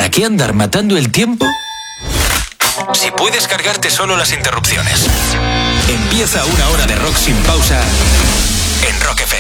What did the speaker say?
¿Para qué andar matando el tiempo si puedes cargarte solo las interrupciones? Empieza una hora de rock sin pausa en Rock FM.